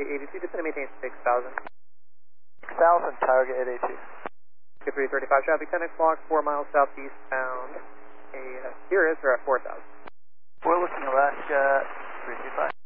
882, descend and maintain 6,000. 6,000, target 882. 335 traffic, 10 o'clock, 4 miles southeastbound. Sirius are at 4,000. We're looking Alaska 325.